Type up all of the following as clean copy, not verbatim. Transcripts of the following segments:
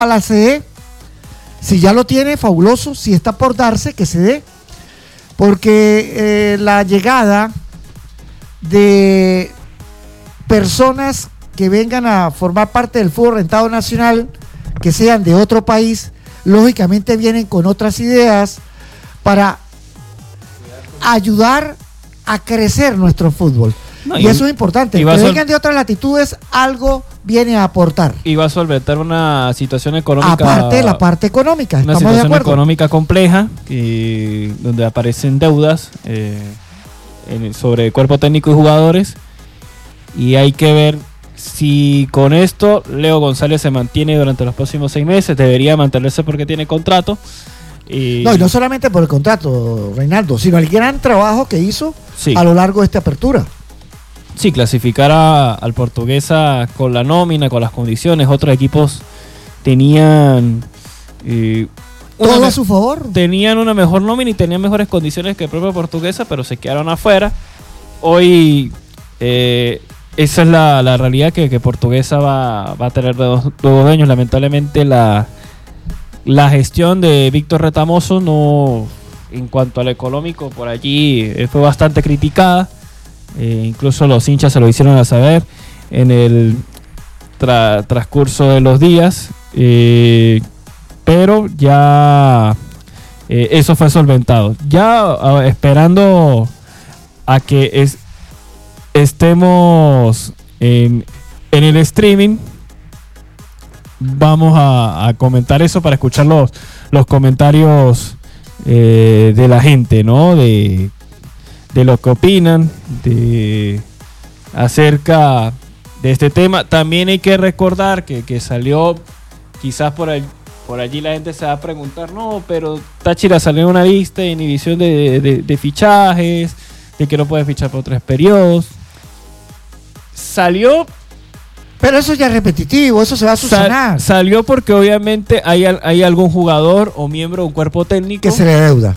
a la CE. Si ya lo tiene, fabuloso. Si está por darse, que se dé. Porque la llegada de personas que vengan a formar parte del fútbol rentado nacional, que sean de otro país, lógicamente vienen con otras ideas para ayudar a crecer nuestro fútbol. No, y eso es importante. Que vengan de otras latitudes, algo viene a aportar. Y va a solventar una situación económica. Aparte de la parte económica. Una situación económica compleja, donde aparecen deudas sobre el cuerpo técnico y jugadores. Y hay que ver si con esto Leo González se mantiene durante los próximos 6 meses. Debería mantenerse porque tiene contrato. Y no solamente por el contrato, Reinaldo, sino el gran trabajo que hizo a lo largo de esta apertura. Sí, clasificar al Portuguesa con la nómina, con las condiciones. Otros equipos tenían todo a su favor. Tenían una mejor nómina y tenían mejores condiciones que el propio Portuguesa, pero se quedaron afuera. Hoy esa es la realidad, que Portuguesa va a tener dos dueños. Lamentablemente la gestión de Víctor Retamoso, no, en cuanto al económico, por allí fue bastante criticada. Incluso los hinchas se lo hicieron a saber en el transcurso de los días, pero ya eso fue solventado. Ya esperando a que estemos en el streaming, vamos a comentar eso para escuchar los comentarios de la gente, ¿no? De lo que opinan acerca de este tema. También hay que recordar que salió, quizás por allí la gente se va a preguntar, no, pero Táchira salió en una lista de inhibición de fichajes, de que no puede fichar por 3 periodos. Salió, pero eso ya es repetitivo, eso se va a subsanar. Salió porque obviamente hay algún jugador o miembro de un cuerpo técnico que se le deuda.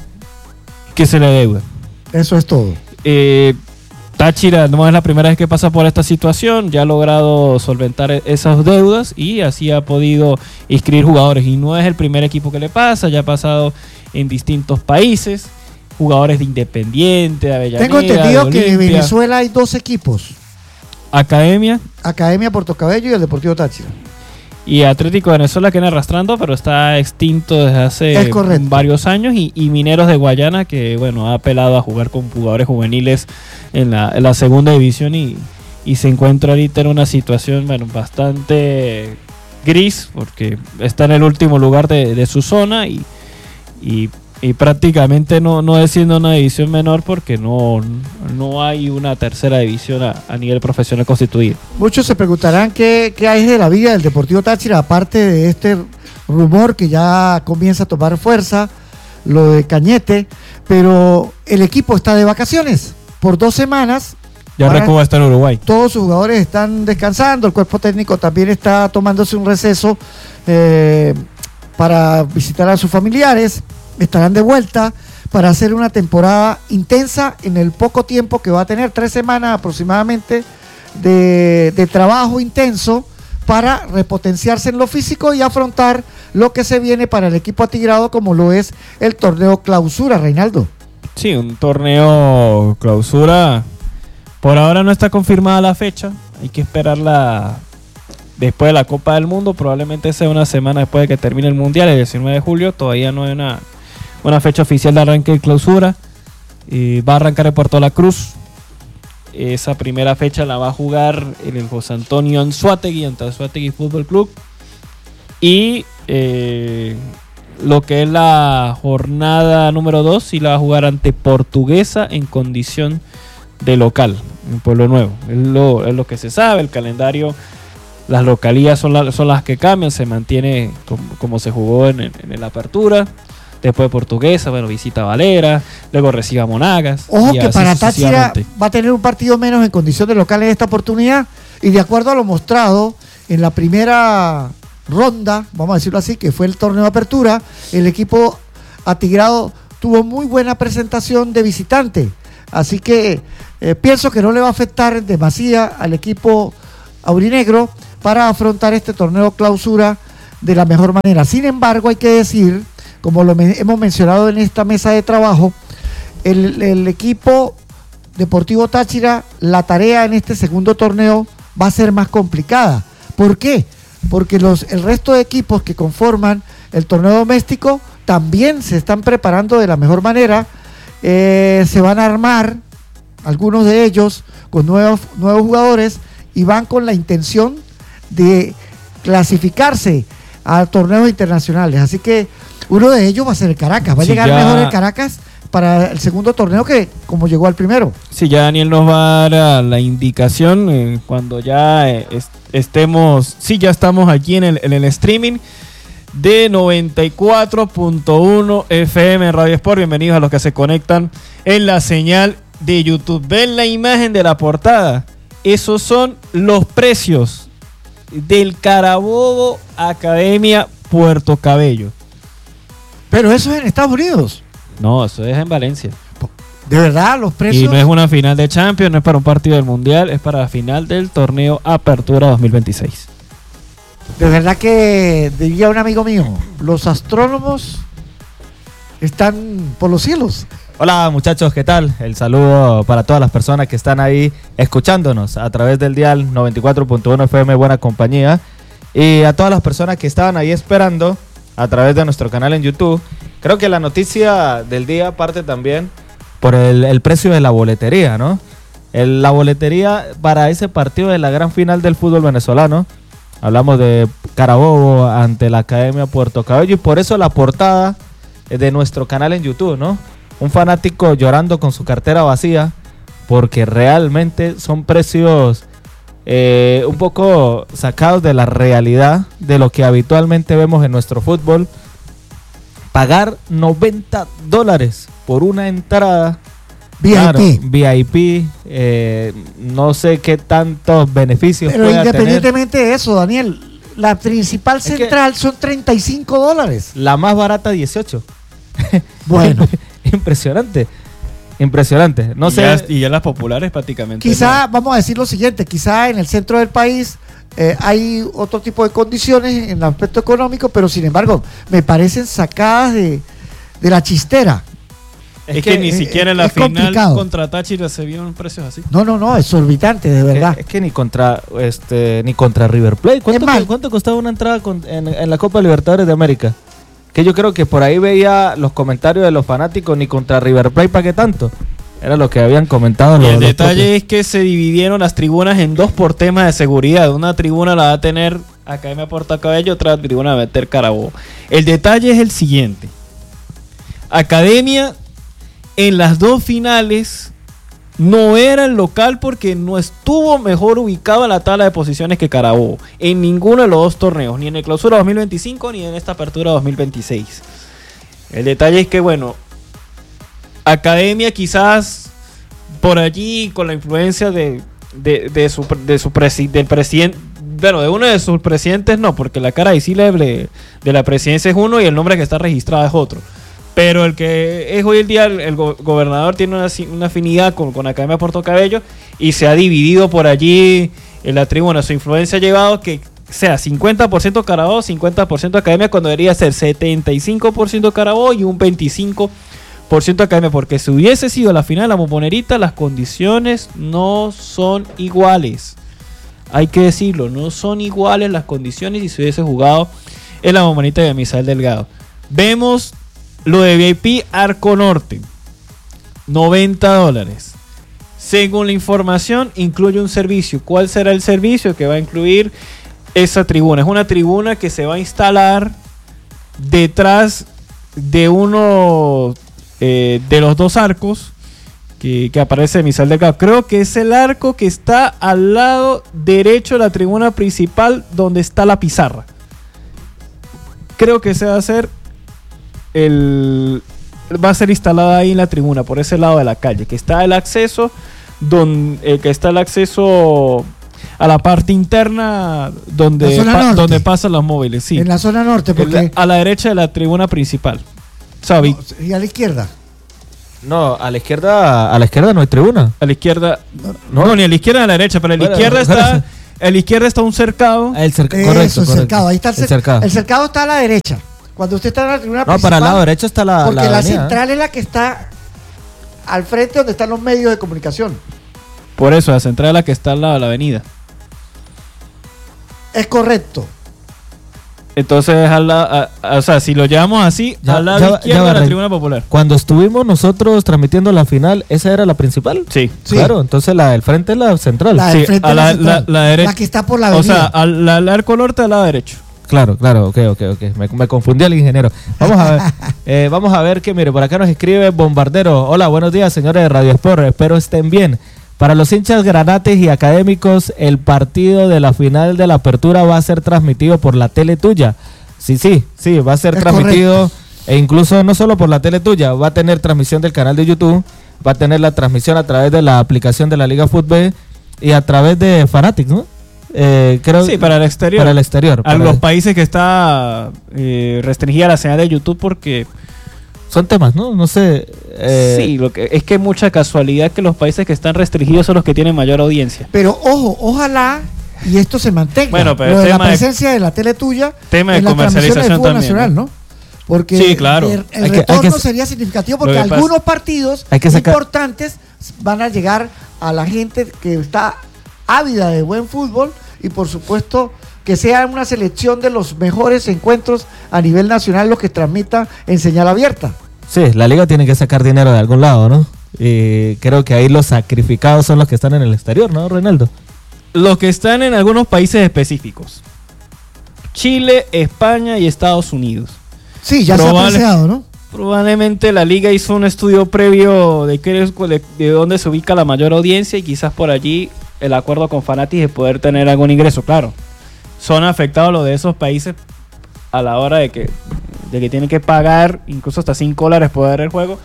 Eso es todo. Táchira no es la primera vez que pasa por esta situación, ya ha logrado solventar esas deudas y así ha podido inscribir jugadores. Y no es el primer equipo que le pasa, ya ha pasado en distintos países, jugadores de Independiente, de Avellaneda. Tengo entendido que en Venezuela hay 2 equipos. Academia Puerto Cabello y el Deportivo Táchira. Y Atlético de Venezuela, que viene arrastrando, pero está extinto desde hace varios años. Y Mineros de Guayana, que bueno, ha apelado a jugar con jugadores juveniles en la segunda división y se encuentra ahorita en una situación bastante gris, porque está en el último lugar de su zona y prácticamente no desciende una división menor, porque no hay una tercera división a nivel profesional constituida. Muchos se preguntarán qué hay de la vida del Deportivo Táchira, aparte de este rumor que ya comienza a tomar fuerza, lo de Cañete, pero el equipo está de vacaciones por 2 semanas. Ya Recoba está en Uruguay. Todos sus jugadores están descansando, el cuerpo técnico también está tomándose un receso para visitar a sus familiares. Estarán de vuelta para hacer una temporada intensa en el poco tiempo que va a tener, 3 semanas aproximadamente de trabajo intenso para repotenciarse en lo físico y afrontar lo que se viene para el equipo atigrado, como lo es el torneo clausura, Reinaldo. Sí, un torneo clausura. Por ahora no está confirmada la fecha, hay que esperarla después de la Copa del Mundo, probablemente sea una semana después de que termine el Mundial, el 19 de julio, todavía no hay una fecha oficial de arranque de clausura. Va a arrancar en Puerto La Cruz. Esa primera fecha la va a jugar en el José Antonio Anzoátegui, ante Anzoátegui Fútbol Club. Y lo que es la jornada número 2, sí la va a jugar ante Portuguesa en condición de local, en Pueblo Nuevo. Es lo que se sabe, el calendario. Las localías son las que cambian, se mantiene como se jugó en la apertura. Después Portuguesa, visita Valera, luego recibe a Monagas. Ojo que para Táchira va a tener un partido menos en condición de local en esta oportunidad, y de acuerdo a lo mostrado en la primera ronda, vamos a decirlo así, que fue el torneo de apertura, el equipo atigrado tuvo muy buena presentación de visitante, así que pienso que no le va a afectar en demasía al equipo aurinegro para afrontar este torneo clausura de la mejor manera. Sin embargo, hay que decir, como hemos mencionado en esta mesa de trabajo, el equipo Deportivo Táchira, la tarea en este segundo torneo va a ser más complicada. ¿Por qué? Porque el resto de equipos que conforman el torneo doméstico también se están preparando de la mejor manera. Se van a armar, algunos de ellos, con nuevos jugadores y van con la intención de clasificarse a torneos internacionales. Así que uno de ellos va a ser el Caracas. Va a llegar mejor el Caracas para el segundo torneo que como llegó al primero. Sí, ya Daniel nos va a dar la indicación cuando ya estemos, sí, ya estamos aquí en el streaming de 94.1 FM Radio Sport. Bienvenidos a los que se conectan en la señal de YouTube. Ven la imagen de la portada. Esos son los precios del Carabobo Academia Puerto Cabello. Pero eso es en Estados Unidos. No, eso es en Valencia. De verdad, los precios. Y no es una final de Champions, no es para un partido del Mundial, es para la final del torneo Apertura 2026. De verdad que diría un amigo mío, los astrónomos están por los cielos. Hola muchachos, ¿qué tal? El saludo para todas las personas que están ahí escuchándonos a través del dial 94.1 FM Buena Compañía, y a todas las personas que estaban ahí esperando a través de nuestro canal en YouTube. Creo que la noticia del día parte también por el precio de la boletería, ¿no? La boletería para ese partido de la gran final del fútbol venezolano. Hablamos de Carabobo ante la Academia Puerto Cabello, y por eso la portada de nuestro canal en YouTube, ¿no? Un fanático llorando con su cartera vacía, porque realmente son precios un poco sacados de la realidad de lo que habitualmente vemos en nuestro fútbol. Pagar $90 por una entrada VIP. Claro, VIP, no sé qué tantos beneficios pero pueda independientemente tener. de eso, Daniel, la principal central son $35. La más barata 18. Bueno. Impresionante. No sé. Y ya las populares prácticamente. Quizá, vamos a decir lo siguiente, quizá en el centro del país hay otro tipo de condiciones en el aspecto económico, pero sin embargo, me parecen sacadas de la chistera. Es que ni siquiera en la final complicado. Contra Táchira se vieron precios así. No, exorbitante, de verdad. Es que ni contra River Plate. ¿Cuánto costaba una entrada en la Copa Libertadores de América? Que yo creo que por ahí veía los comentarios de los fanáticos, ni contra River Plate, ¿para qué tanto? Era lo que habían comentado. Y el detalle es que se dividieron las tribunas en dos por temas de seguridad. Una tribuna la va a tener Academia Puerto Cabello, otra tribuna va a meter Carabobo. El detalle es el siguiente. Academia en las dos finales no era el local porque no estuvo mejor ubicado en la tabla de posiciones que Carabobo en ninguno de los dos torneos, ni en el Clausura 2025 ni en esta Apertura 2026. El detalle es que, bueno, Academia quizás por allí con la influencia del presidente, bueno, de uno de sus presidentes no, porque la cara visible de la presidencia es uno y el nombre que está registrado es otro. Pero el que es hoy el día el gobernador tiene una afinidad con Academia Puerto Cabello y se ha dividido por allí en la tribuna. Su influencia ha llevado que sea 50% Carabobo, 50% Academia, cuando debería ser 75% Carabobo y un 25% Academia. Porque si hubiese sido la final de la Bombonerita, las condiciones no son iguales. Hay que decirlo, no son iguales las condiciones si se hubiese jugado en la Bombonerita de Misael Delgado. Vemos lo de VIP Arco Norte, $90. Según la información, incluye un servicio. ¿Cuál será el servicio que va a incluir esa tribuna? Es una tribuna que se va a instalar detrás de uno de los dos arcos que aparece en Misael Delgado. Creo que es el arco que está al lado derecho de la tribuna principal, donde está la pizarra. Creo que ese va a ser va a ser instalada ahí en la tribuna, por ese lado de la calle, que está el acceso a la parte interna donde pasan los móviles, sí. En la zona norte, porque a la derecha de la tribuna principal. ¿Sabe? Y a la izquierda. No, a la izquierda no hay tribuna. A la izquierda, no, ni a la izquierda ni a la derecha, pero a la izquierda está a la izquierda está un cercado. Correcto, el cercado. Ahí está el cercado. El cercado está a la derecha. Cuando usted está en la tribuna No, principal, para el lado derecho está la porque la avenida. central es la que está al frente donde están los medios de comunicación. Por eso, la central es la que está al lado de la avenida. Es correcto. Entonces, o sea, si lo llevamos así, al lado izquierdo de la tribuna popular. Cuando estuvimos nosotros transmitiendo la final, ¿esa era la principal? Sí. Claro, entonces la del frente es la central. La del Sí, frente a de la central. derecha. La que está por la O avenida. sea, al arco norte al lado derecho. Claro, ok. Me confundí el ingeniero. Vamos a ver que, mire, por acá nos escribe Bombardero. Hola, buenos días, señores de Radio Sport. Espero estén bien. Para los hinchas granates y académicos, el partido de la final de la apertura va a ser transmitido por la tele tuya. Sí, va a ser transmitido, e incluso no solo por la tele tuya, va a tener transmisión del canal de YouTube, va a tener la transmisión a través de la aplicación de la Liga Fútbol y a través de Fanatics, ¿no? Creo, Sí, para el exterior. Para el exterior. A los países que está restringida la señal de YouTube porque... Son temas, ¿no? No sé. Sí, es que mucha casualidad que los países que están restringidos son los que tienen mayor audiencia. Pero ojo, ojalá y esto se mantenga. Bueno, pero lo de la tema de- presencia de la tele tuya tema de en la transmisión del comercialización fútbol también, nacional, ¿no? Porque Sí, claro. el Hay que- retorno hay que- sería significativo Lo porque que pasa- algunos partidos hay que sacar- importantes van a llegar a la gente que está ávida de buen fútbol y por supuesto que sea una selección de los mejores encuentros a nivel nacional los que transmita en señal abierta. Sí, la liga tiene que sacar dinero de algún lado, ¿no? Y creo que ahí los sacrificados son los que están en el exterior, ¿no, Reinaldo? Los que están en algunos países específicos. Chile, España y Estados Unidos. Sí, ya se ha apreciado, ¿no? Probablemente la liga hizo un estudio previo de dónde se ubica la mayor audiencia y quizás por allí el acuerdo con Fanatics de poder tener algún ingreso. Claro, son afectados los de esos países a la hora de que tienen que pagar incluso hasta $5 por ver el juego,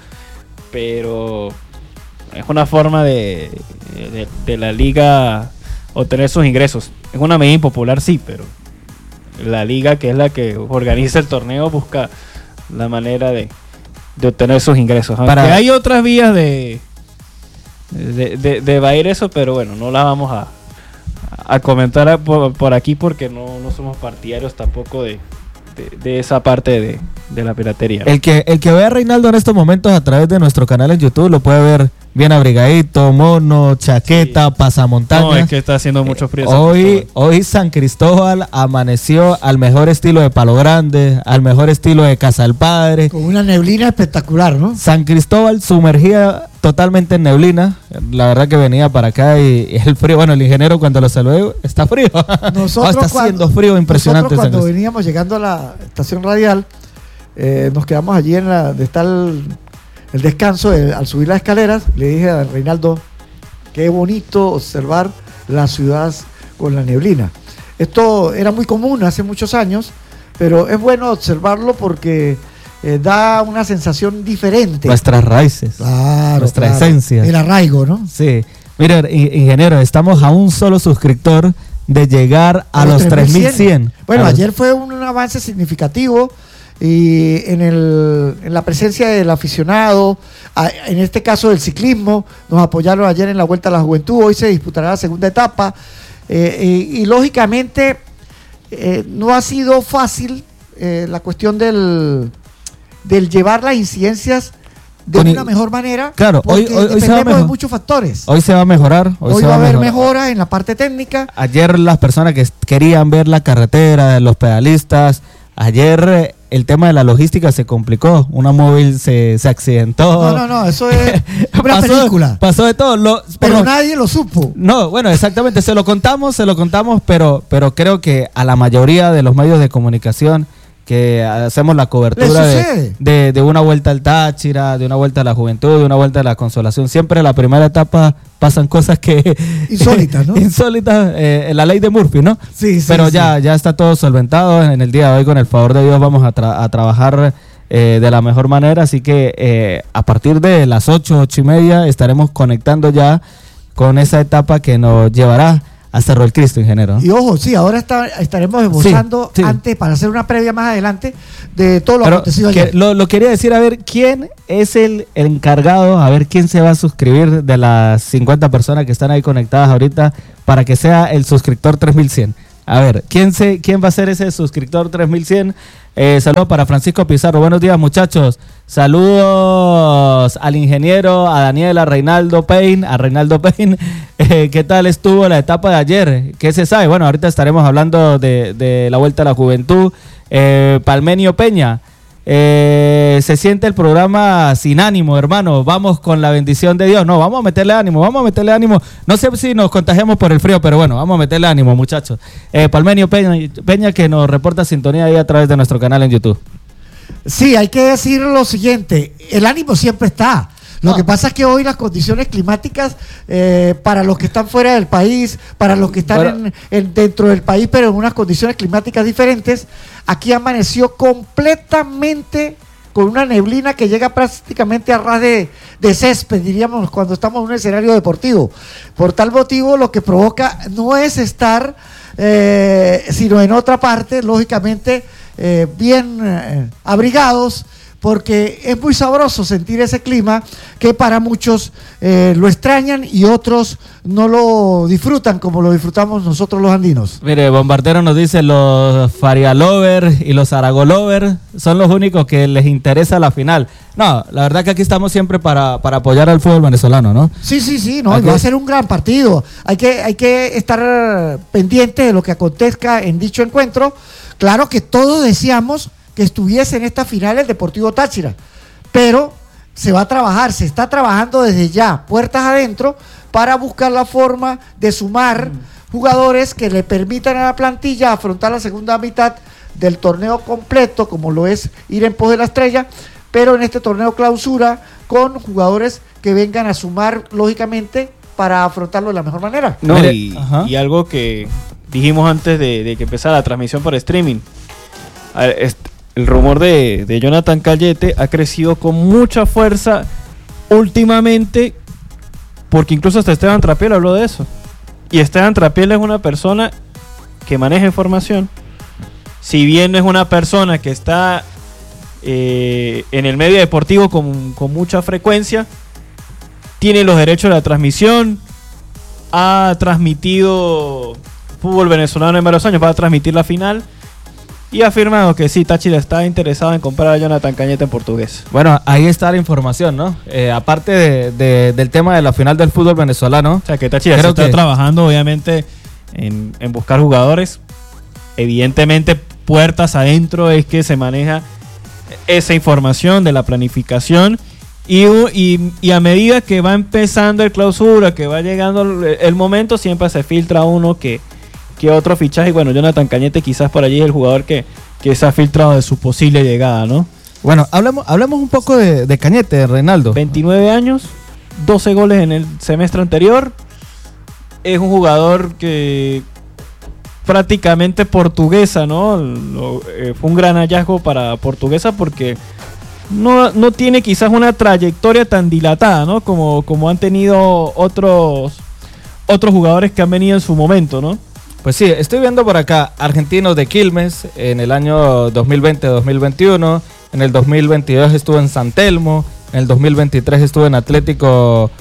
pero es una forma de la liga obtener sus ingresos. Es una medida impopular, sí, pero la liga, que es la que organiza el torneo, busca la manera de obtener sus ingresos. Aunque hay otras vías de evadir eso, pero bueno, no la vamos a comentar por aquí porque no somos partidarios tampoco de esa parte de la piratería. El que vea a Reinaldo en estos momentos a través de nuestro canal en YouTube lo puede ver bien abrigadito, mono, chaqueta, Sí. pasamontañas. No, es que está haciendo mucho frío. Hoy San Cristóbal amaneció al mejor estilo de Palo Grande, al mejor estilo de Casa del Padre. Con una neblina espectacular, ¿no? San Cristóbal sumergía totalmente en neblina. La verdad que venía para acá y el frío, bueno, el ingeniero cuando lo saludé, está frío. Está haciendo frío impresionante. Nosotros cuando veníamos llegando a la estación radial, nos quedamos allí donde está el descanso, al subir las escaleras, le dije a Reinaldo, qué bonito observar la ciudad con la neblina. Esto era muy común hace muchos años, pero es bueno observarlo porque da una sensación diferente. Nuestras raíces, Claro, nuestra claro. esencia. El arraigo, ¿no? Sí. Mire, ingeniero, estamos a un solo suscriptor de llegar a los 3100. Bueno, ayer fue un avance significativo y en la presencia del aficionado, en este caso del ciclismo, nos apoyaron ayer en la Vuelta a la Juventud. Hoy se disputará la segunda etapa y lógicamente no ha sido fácil la cuestión del llevar las incidencias de una mejor manera. Claro, hoy se va a dependemos de mejorar. muchos factores. Hoy se va a mejorar. Hoy va a haber mejoras en la parte técnica. Ayer las personas que querían ver la carretera, los pedalistas, ayer el tema de la logística se complicó. Una móvil se accidentó. No, eso es una película. Pasó de todo. Pero nadie lo supo. No, bueno, exactamente, se lo contamos, pero creo que a la mayoría de los medios de comunicación que hacemos la cobertura de una vuelta al Táchira, de una vuelta a la Juventud, de una vuelta a la Consolación, siempre en la primera etapa pasan cosas que... Insólitas, ¿no? Insólitas, la ley de Murphy, ¿no? Sí, pero sí. ya está todo solventado. En el día de hoy, con el favor de Dios, vamos a trabajar de la mejor manera, así que a partir de las 8:30 estaremos conectando ya con esa etapa que nos llevará a Cerro el Cristo, ingeniero. Y ojo, sí, ahora estaremos esbozando Sí. antes, para hacer una previa más adelante, de todo lo Pero acontecido ayer. lo quería decir, a ver, ¿quién es el encargado? A ver, ¿quién se va a suscribir de las 50 personas que están ahí conectadas ahorita para que sea el suscriptor 3100? A ver, ¿quién va a ser ese suscriptor 3100? Saludos para Francisco Pizarro. Buenos días, muchachos. Saludos al ingeniero, a Daniel, a Reinaldo Payne. ¿Qué tal estuvo la etapa de ayer? ¿Qué se sabe? Bueno, ahorita estaremos hablando de la Vuelta a la Juventud. Palmenio Peña. Se siente el programa sin ánimo, hermano. Vamos con la bendición de Dios. No, vamos a meterle ánimo. No sé si nos contagiamos por el frío, pero bueno, vamos a meterle ánimo, muchachos. Palmenio Peña, que nos reporta sintonía ahí a través de nuestro canal en YouTube. Sí, hay que decir lo siguiente, el ánimo siempre está. Lo que pasa es que hoy las condiciones climáticas, para los que están fuera del país, para los que están dentro del país, pero en unas condiciones climáticas diferentes, aquí amaneció completamente con una neblina que llega prácticamente a ras de césped, diríamos, cuando estamos en un escenario deportivo. Por tal motivo, lo que provoca no es estar, sino en otra parte, lógicamente, bien abrigados, porque es muy sabroso sentir ese clima que para muchos lo extrañan y otros no lo disfrutan como lo disfrutamos nosotros los andinos. Mire, Bombardero nos dice, los Faria Lover y los Arago Lover son los únicos que les interesa la final. No, la verdad que aquí estamos siempre para apoyar al fútbol venezolano, ¿no? Sí, no, va a ser un gran partido. Hay que estar pendiente de lo que acontezca en dicho encuentro. Claro que todos deseamos que estuviese en esta final el Deportivo Táchira, pero se está trabajando desde ya, puertas adentro, para buscar la forma de sumar jugadores que le permitan a la plantilla afrontar la segunda mitad del torneo completo, como lo es ir en pos de la estrella, pero en este torneo clausura, con jugadores que vengan a sumar, lógicamente, para afrontarlo de la mejor manera. No, y algo que dijimos antes de que empezara la transmisión por streaming. A ver, el rumor de Jonathan Callete ha crecido con mucha fuerza últimamente, porque incluso hasta Esteban Trapiel habló de eso. Y Esteban Trapiel es una persona que maneja información. Si bien no es una persona que está en el medio deportivo con mucha frecuencia, tiene los derechos de la transmisión, ha transmitido fútbol venezolano en varios años, va a transmitir la final. Y ha afirmado que sí, Táchira está interesado en comprar a Jonathan Cañete en Portugués. Bueno, ahí está la información, ¿no? Aparte del tema de la final del fútbol venezolano. O sea, que Táchira está trabajando, obviamente, en buscar jugadores. Evidentemente, puertas adentro es que se maneja esa información de la planificación. Y a medida que va empezando el clausura, que va llegando el momento, siempre se filtra uno que otro fichaje. Bueno, Jonathan Cañete quizás por allí es el jugador que se ha filtrado de su posible llegada, ¿no? Bueno, hablemos un poco de Cañete, Reinaldo. 29 años, 12 goles en el semestre anterior. Es un jugador que prácticamente Portuguesa, ¿no? Fue un gran hallazgo para Portuguesa porque no tiene quizás una trayectoria tan dilatada, ¿no? Como han tenido otros jugadores que han venido en su momento, ¿no? Pues sí, estoy viendo por acá argentinos de Quilmes en el año 2020-2021, en el 2022 estuvo en San Telmo, en el 2023 estuvo en Atlético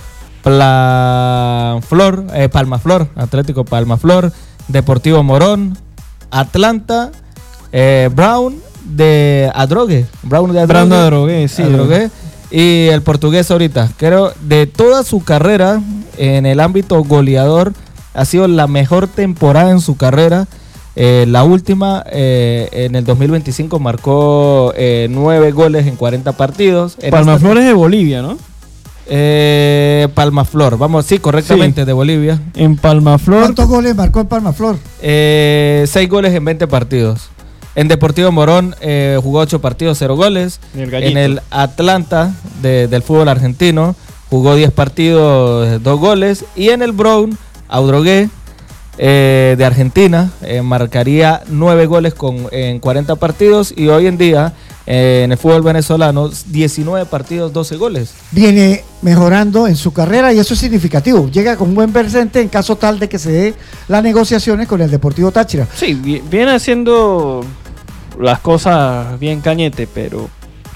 Atlético Palmaflor, Deportivo Morón, Atlanta, Brown de Adrogué, sí. Adrogué, y el Portugués ahorita. Creo de toda su carrera en el ámbito goleador, ha sido la mejor temporada en su carrera. La última, en el 2025, marcó 9 goles en 40 partidos. Palmaflor es de Bolivia, ¿no? Palmaflor, vamos, sí, correctamente, sí. De Bolivia. En Palmaflor. ¿Cuántos goles marcó en Palmaflor? 6 goles en 20 partidos. En Deportivo Morón jugó 8 partidos, 0 goles. En el Atlanta del fútbol argentino jugó 10 partidos, 2 goles. Y en el Brown Adrogué de Argentina marcaría 9 goles en 40 partidos, y hoy en día en el fútbol venezolano, 19 partidos, 12 goles. Viene mejorando en su carrera y eso es significativo. Llega con un buen presente en caso tal de que se dé las negociaciones con el Deportivo Táchira. Sí, viene haciendo las cosas bien Cañete, pero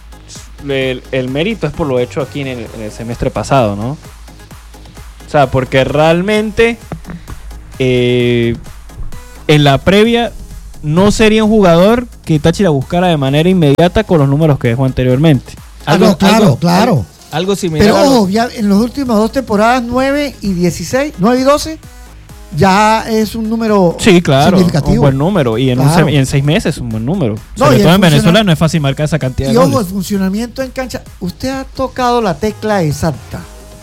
el mérito es por lo hecho aquí en el semestre pasado, ¿no? O sea, porque realmente en la previa no sería un jugador que Táchira buscara de manera inmediata con los números que dejó anteriormente. Claro. Algo similar. Pero ojo, ya en las últimas 2 temporadas, 9 y 12, ya es un número significativo. Un buen número. Y en 6 meses un buen número. Sobre todo en Venezuela no es fácil marcar esa cantidad de goles. Y ojo, el goles. funcionamiento en cancha. Usted ha tocado la tecla exacta.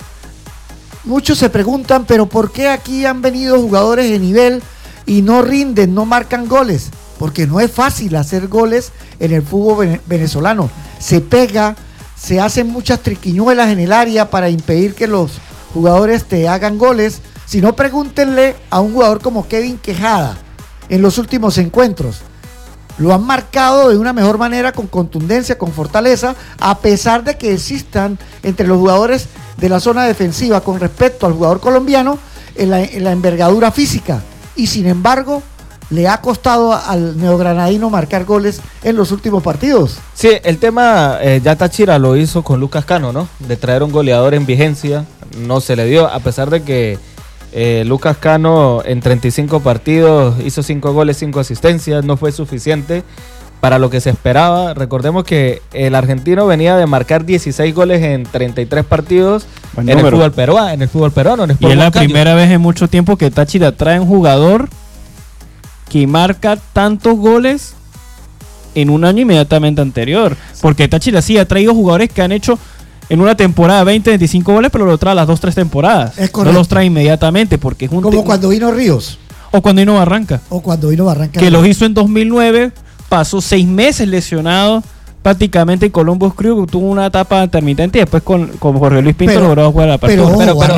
Muchos se preguntan, pero ¿por qué aquí han venido jugadores de nivel y no rinden, no marcan goles? Porque no es fácil hacer goles en el fútbol venezolano. Se pega, se hacen muchas triquiñuelas en el área para impedir que los jugadores te hagan goles. Si no, pregúntenle a un jugador como Kevin Quejada en los últimos encuentros. Lo han marcado de una mejor manera, con contundencia, con fortaleza, a pesar de que existan entre los jugadores de la zona defensiva con respecto al jugador colombiano en la envergadura física. Y sin embargo, le ha costado al neogranadino marcar goles en los últimos partidos. Sí, el tema ya Táchira lo hizo con Lucas Cano, ¿no? De traer un goleador en vigencia, no se le dio, a pesar de que Lucas Cano en 35 partidos hizo 5 goles, 5 asistencias, no fue suficiente para lo que se esperaba. Recordemos que el argentino venía de marcar 16 goles en 33 partidos en el fútbol peruano. Y es la primera vez en mucho tiempo que Táchira trae un jugador que marca tantos goles en un año inmediatamente anterior. Porque Táchira sí ha traído jugadores que han hecho en una temporada 20, 25 goles, pero lo trae a las 2-3 temporadas. Es correcto. No los trae inmediatamente porque es un como cuando vino Ríos. O cuando vino Barranca. Que los hizo en 2009, pasó 6 meses lesionado prácticamente en Columbus Crew, tuvo una etapa intermitente y después con Jorge Luis Pinto logró jugar la partida.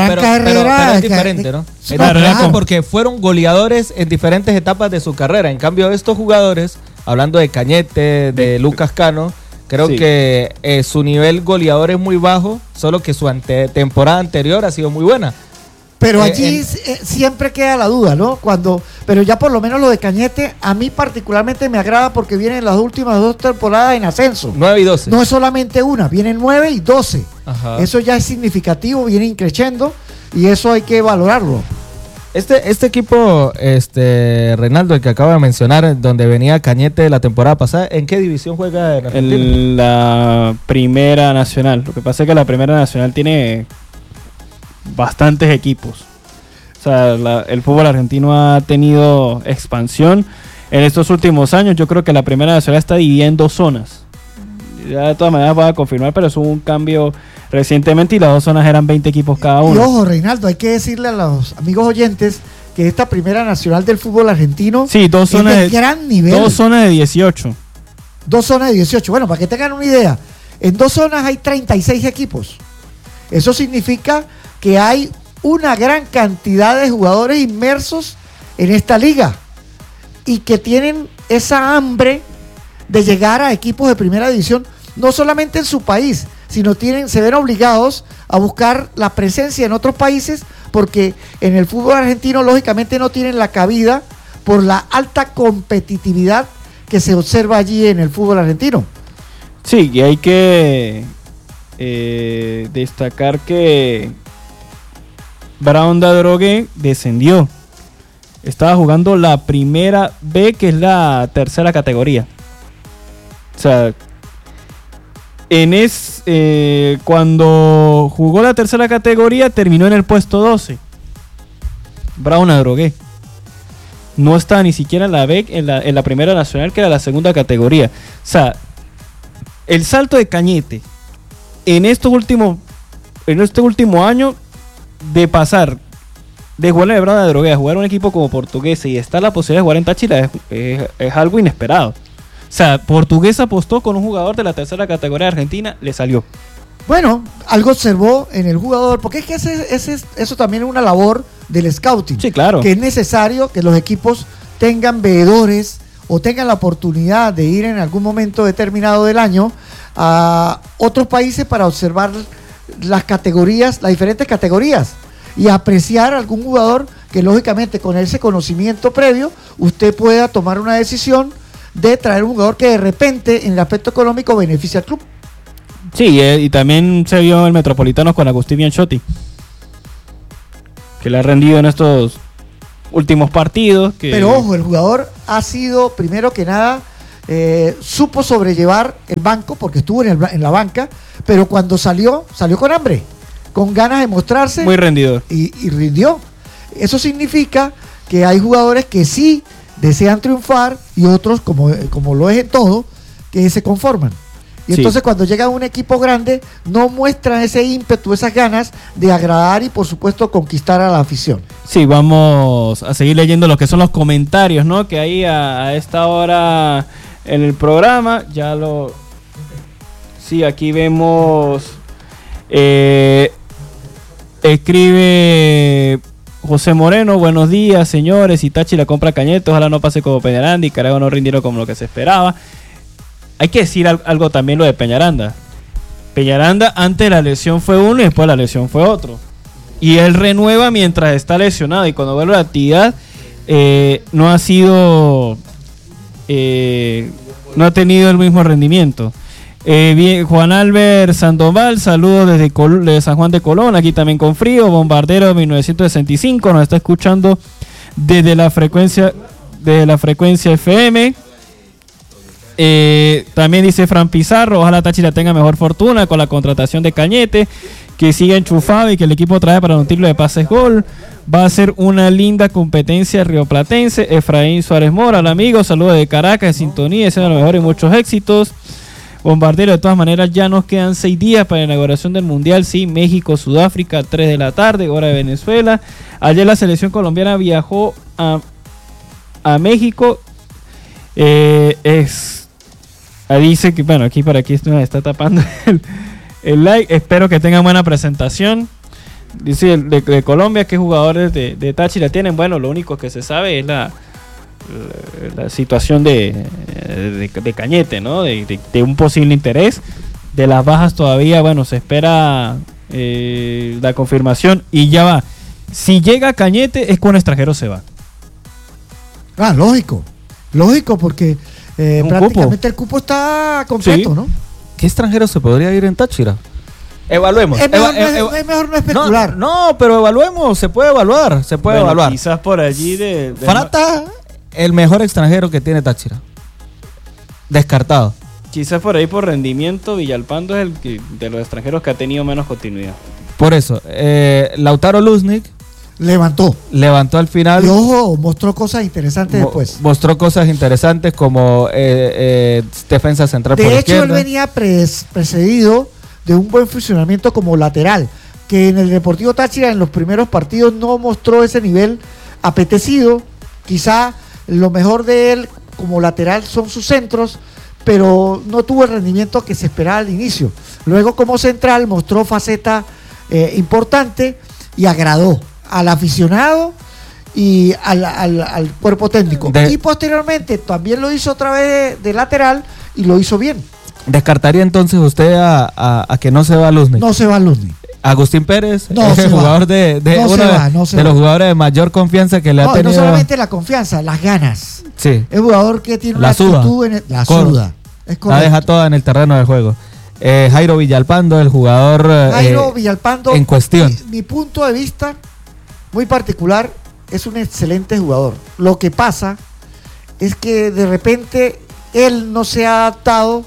Pero es diferente, ¿no? Es diferente porque fueron goleadores en diferentes etapas de su carrera. En cambio, estos jugadores, hablando de Cañete, de Lucas Cano, creo que su nivel goleador es muy bajo, solo que su temporada anterior ha sido muy buena. Pero allí siempre queda la duda, ¿no? Pero ya por lo menos lo de Cañete, a mí particularmente me agrada porque vienen las últimas 2 temporadas en ascenso. 9 y 12. No es solamente una, vienen 9 y 12. Ajá. Eso ya es significativo, viene increciendo y eso hay que valorarlo. Este equipo, Reinaldo, el que acaba de mencionar, donde venía Cañete la temporada pasada, ¿en qué división juega en Argentina? En la Primera Nacional. Lo que pasa es que la Primera Nacional tiene bastantes equipos. O sea, el fútbol argentino ha tenido expansión en estos últimos años. Yo creo que la Primera Nacional está dividida en 2 zonas. Ya de todas maneras voy a confirmar, pero hubo un cambio recientemente y las 2 zonas eran 20 equipos cada uno. Y ojo, Reinaldo, hay que decirle a los amigos oyentes que esta Primera Nacional del fútbol argentino sí, 2 zonas es de gran nivel. 2 zonas de 18. 2 zonas de 18. Bueno, para que tengan una idea, en 2 zonas hay 36 equipos. Eso significa que hay una gran cantidad de jugadores inmersos en esta liga y que tienen esa hambre de llegar a equipos de primera división, no solamente en su país, sino se ven obligados a buscar la presencia en otros países porque en el fútbol argentino lógicamente no tienen la cabida por la alta competitividad que se observa allí en el fútbol argentino. Sí, y hay que destacar que Brown de Adrogué descendió. Estaba jugando la Primera B, que es la tercera categoría. O sea, cuando jugó la tercera categoría terminó en el puesto 12. Brown Adrogué. No estaba ni siquiera en la B, en la Primera Nacional, que era la segunda categoría. O sea, el salto de Cañete en este último año, de pasar de jugar en el Brown de Adrogué a jugar un equipo como Portuguesa y estar la posibilidad de jugar en Táchira es algo inesperado. O sea, Portuguesa apostó con un jugador de la tercera categoría de Argentina, le salió. Bueno, algo observó en el jugador, porque es que eso también es una labor del scouting. Sí, claro. Que es necesario que los equipos tengan veedores o tengan la oportunidad de ir en algún momento determinado del año a otros países para observar las categorías, las diferentes categorías, y apreciar algún jugador que lógicamente con ese conocimiento previo usted pueda tomar una decisión de traer un jugador que de repente en el aspecto económico beneficia al club. Sí, y también se vio el Metropolitano con Agustín Bianchotti, que le ha rendido en estos últimos partidos. Pero ojo, el jugador ha sido, primero que nada, supo sobrellevar el banco, porque estuvo en la banca, pero cuando salió con hambre, con ganas de mostrarse. Muy rendidor. Y rindió. Eso significa que hay jugadores que sí desean triunfar y otros, como lo es en todo, que se conforman. Y entonces cuando llega un equipo grande, no muestran ese ímpetu, esas ganas de agradar y por supuesto conquistar a la afición. Sí, vamos a seguir leyendo lo que son los comentarios, ¿no? Que hay a esta hora en el programa. Sí, aquí vemos. Escribe José Moreno: buenos días, señores. Itachi la compra Cañete, ojalá no pase como Peñaranda y Carago no rindieron como lo que se esperaba. Hay que decir algo también lo de Peñaranda. Peñaranda antes de la lesión fue uno y después de la lesión fue otro. Y él renueva mientras está lesionado, y cuando vuelve a la actividad no ha tenido el mismo rendimiento. Bien, Juan Albert Sandoval, saludos desde San Juan de Colón, aquí también con frío. Bombardero 1965 nos está escuchando desde la frecuencia FM. También dice Fran Pizarro: ojalá Táchira tenga mejor fortuna con la contratación de Cañete, que siga enchufado y que el equipo trae para un título de pases gol. Va a ser una linda competencia rioplatense. Efraín Suárez Mora, hola amigos, saludos de Caracas, de sintonía, deseando lo mejor y muchos éxitos. Bombardero, de todas maneras ya nos quedan 6 días para la inauguración del Mundial. Sí, México, Sudáfrica, 3 de la tarde, hora de Venezuela. Ayer la selección colombiana viajó a México. Dice que, bueno, aquí me está tapando el like. Espero que tengan buena presentación. Dice de Colombia, que jugadores de Táchira tienen. Bueno, lo único que se sabe es la situación de Cañete, ¿no? De un posible interés. De las bajas todavía, bueno, se espera la confirmación y ya va. Si llega Cañete es cuando extranjero se va. Lógico, porque prácticamente el cupo está completo, sí. ¿No? ¿Qué extranjero se podría ir en Táchira? Evaluemos. Es mejor no especular. No, pero evaluemos, se puede evaluar. Quizás por allí Frata, el mejor extranjero que tiene Táchira. Descartado. Quizás por ahí por rendimiento, Villalpando es el de los extranjeros que ha tenido menos continuidad. Por eso, Lautaro Luznik levantó al final. Y ojo, mostró cosas interesantes después. Mostró cosas interesantes como defensa central por izquierda. De hecho, él venía precedido de un buen funcionamiento como lateral, que en el Deportivo Táchira en los primeros partidos no mostró ese nivel apetecido. Quizá lo mejor de él como lateral son sus centros, pero no tuvo el rendimiento que se esperaba al inicio. Luego como central mostró faceta importante y agradó al aficionado y al cuerpo técnico. Y posteriormente también lo hizo otra vez de lateral y lo hizo bien. ¿Descartaría entonces usted a que no se va Luznik? No se va Luznik. Agustín Pérez, es el jugador de los jugadores de mayor confianza que le ha tenido. No solamente la confianza, las ganas. Sí. Es un jugador que tiene una actitud la suda. Es correcto. La deja toda en el terreno de juego. Jairo Villalpando, el jugador Villalpando, en cuestión. Mi punto de vista muy particular, es un excelente jugador. Lo que pasa es que de repente él no se ha adaptado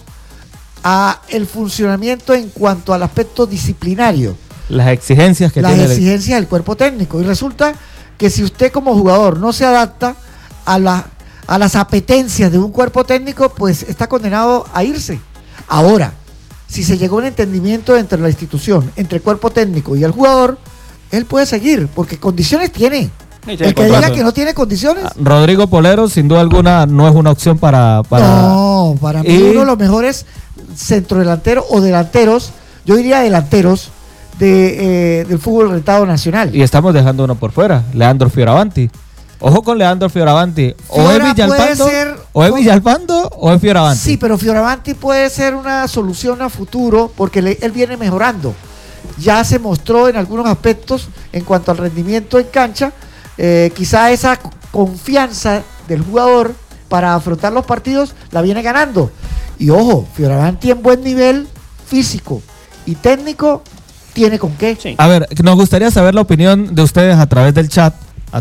a el funcionamiento en cuanto al aspecto disciplinario. Las exigencias que tiene. Las exigencias del cuerpo técnico. Y resulta que si usted como jugador no se adapta a las apetencias de un cuerpo técnico, pues está condenado a irse. Ahora, si se llegó a un entendimiento entre la institución, entre el cuerpo técnico y el jugador, él puede seguir, porque condiciones tiene. El que diga que no tiene condiciones. Rodrigo Polero, sin duda alguna, no es una opción para... No, para mí uno de los mejores centrodelanteros o delanteros, yo diría delanteros del fútbol rentado nacional. Y estamos dejando uno por fuera, Leandro Fioravanti. Ojo con Leandro Fioravanti. O es Fiora puede Villalpando, ser- o es Villalpando, o es Fioravanti. Sí, pero Fioravanti puede ser una solución a futuro porque él viene mejorando. Ya se mostró en algunos aspectos en cuanto al rendimiento en cancha. Quizá esa confianza del jugador para afrontar los partidos la viene ganando. Y ojo, Fioravanti en buen nivel físico y técnico tiene con qué. Sí. A ver, nos gustaría saber la opinión de ustedes a través del chat.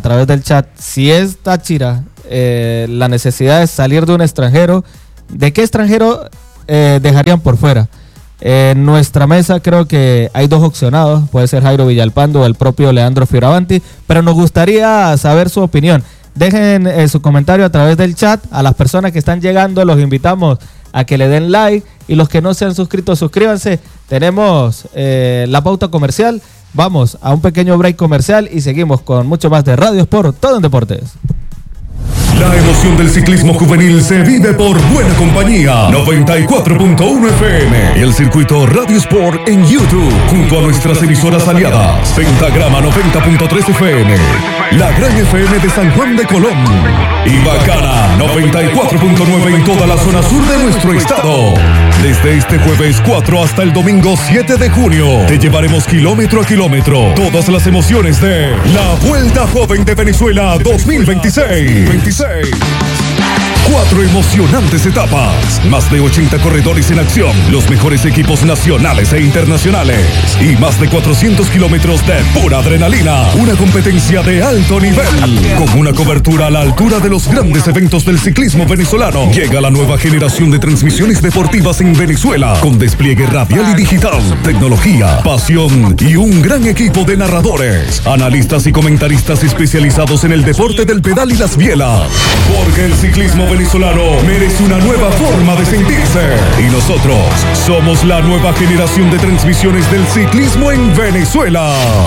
Si es Táchira la necesidad de salir de un extranjero, ¿de qué extranjero dejarían por fuera? En nuestra mesa creo que hay dos opcionados, puede ser Jairo Villalpando o el propio Leandro Fioravanti, pero nos gustaría saber su opinión. Dejen su comentario a través del chat. A las personas que están llegando los invitamos a que le den like, y los que no se han suscrito, suscríbanse. Tenemos la pauta comercial. Vamos a un pequeño break comercial y seguimos con mucho más de Radio Sport, todo en deportes. La emoción del ciclismo juvenil se vive por buena compañía. 94.1 FM y el circuito Radio Sport en YouTube, junto a nuestras emisoras aliadas. Pentagrama 90.3 FM, La Gran FM de San Juan de Colón y Bacana 94.9 en toda la zona sur de nuestro estado. Desde este jueves 4 hasta el domingo 7 de junio, te llevaremos kilómetro a kilómetro todas las emociones de la Vuelta Joven de Venezuela 2026. 4 emocionantes etapas, más de 80 corredores en acción, los mejores equipos nacionales e internacionales y más de 400 kilómetros de pura adrenalina. Una competencia de alto nivel, con una cobertura a la altura de los grandes eventos del ciclismo venezolano. Llega la nueva generación de transmisiones deportivas en Venezuela, con despliegue radial y digital, tecnología, pasión y un gran equipo de narradores, analistas y comentaristas especializados en el deporte del pedal y las bielas. Porque el ciclismo venezolano merece una nueva forma de sentirse. Y nosotros somos la nueva generación de transmisiones del ciclismo en Venezuela.